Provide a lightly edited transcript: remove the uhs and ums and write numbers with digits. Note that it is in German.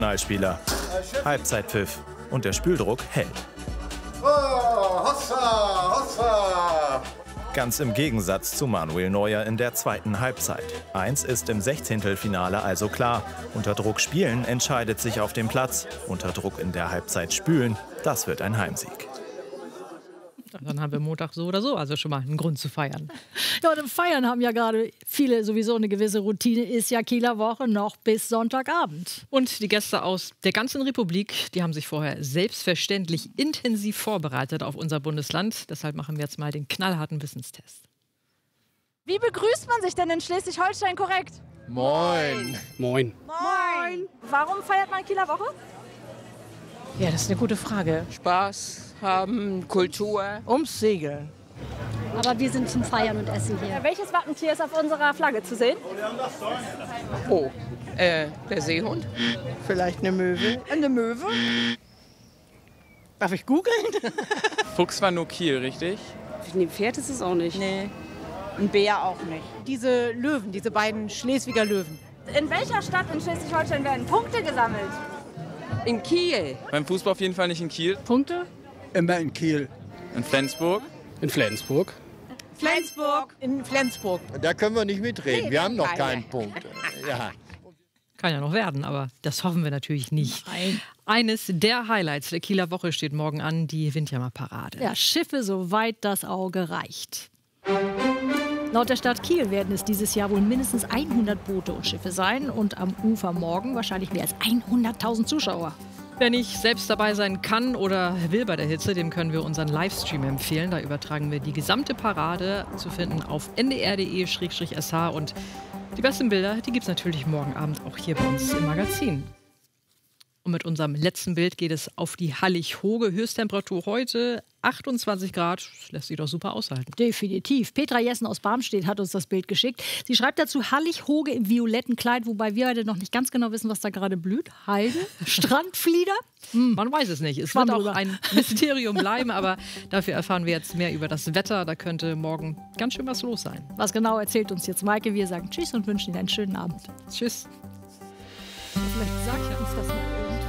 Nationalspieler. Halbzeitpfiff und der Spüldruck hält. Oh, Hossa, Hossa! Ganz im Gegensatz zu Manuel Neuer in der zweiten Halbzeit. Eins ist im 16. also klar. Unter Druck spielen entscheidet sich auf dem Platz. Unter Druck in der Halbzeit spülen, das wird ein Heimsieg. Dann haben wir Montag so oder so, also schon mal einen Grund zu feiern. Ja, und im Feiern haben ja gerade viele sowieso eine gewisse Routine, ist ja Kieler Woche noch bis Sonntagabend. Und die Gäste aus der ganzen Republik, die haben sich vorher selbstverständlich intensiv vorbereitet auf unser Bundesland. Deshalb machen wir jetzt mal den knallharten Wissenstest. Wie begrüßt man sich denn in Schleswig-Holstein korrekt? Moin. Moin. Moin. Warum feiert man Kieler Woche? Ja, das ist eine gute Frage. Spaß haben, Kultur. Ums Segeln. Aber wir sind zum Feiern und Essen hier. Welches Wappentier ist auf unserer Flagge zu sehen? Oh, der Seehund. Vielleicht eine Möwe. Eine Möwe? Darf ich googeln? Fuchs war nur Kiel, richtig? Ein Pferd ist es auch nicht. Nee. Ein Bär auch nicht. Diese Löwen, diese beiden Schleswiger Löwen. In welcher Stadt in Schleswig-Holstein werden Punkte gesammelt? In Kiel. Beim Fußball auf jeden Fall nicht in Kiel. Punkte? Immer in Kiel. In Flensburg. In Flensburg. Flensburg. In Flensburg. Da können wir nicht mitreden. Wir haben noch keinen Punkt. Ja. Kann ja noch werden, aber das hoffen wir natürlich nicht. Nein. Eines der Highlights der Kieler Woche steht morgen an, die Windjammerparade. Ja, Schiffe, soweit das Auge reicht. Laut der Stadt Kiel werden es dieses Jahr wohl mindestens 100 Boote und Schiffe sein und am Ufer morgen wahrscheinlich mehr als 100.000 Zuschauer. Wer nicht selbst dabei sein kann oder will bei der Hitze, dem können wir unseren Livestream empfehlen. Da übertragen wir die gesamte Parade zu finden auf ndr.de/sh und die besten Bilder, die gibt es natürlich morgen Abend auch hier bei uns im Magazin. Und mit unserem letzten Bild geht es auf die Hallig-Hoge. Höchsttemperatur heute 28 Grad. Das lässt sich doch super aushalten. Definitiv. Petra Jessen aus Barmstedt hat uns das Bild geschickt. Sie schreibt dazu Hallig-Hoge im violetten Kleid, wobei wir heute noch nicht ganz genau wissen, was da gerade blüht. Heide? Strandflieder? Man weiß es nicht. Es wird auch ein Mysterium bleiben, aber dafür erfahren wir jetzt mehr über das Wetter. Da könnte morgen ganz schön was los sein. Was genau erzählt uns jetzt Maike? Wir sagen Tschüss und wünschen Ihnen einen schönen Abend. Tschüss. Vielleicht sagt uns das mal.